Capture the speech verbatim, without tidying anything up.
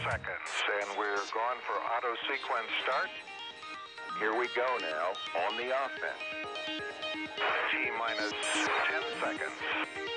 seconds, and we're going for auto sequence start. Here we go now, on the offense. T minus ten seconds.